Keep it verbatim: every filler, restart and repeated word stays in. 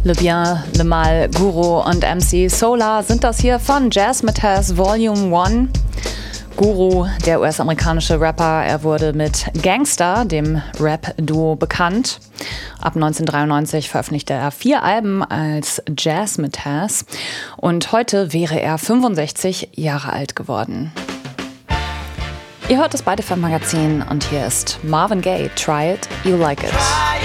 Le Bien, Le Mal, Guru und M C Solar sind das hier von Jazzmatazz Volume eins. Guru, der U S-amerikanische Rapper, er wurde mit Gangsta, dem Rap-Duo, bekannt. Ab neunzehnhundertdreiundneunzig veröffentlichte er vier Alben als Jazzmatazz und heute wäre er fünfundsechzig Jahre alt geworden. Ihr hört das Beide Fam Magazin und hier ist Marvin Gaye, Try It, You Like It.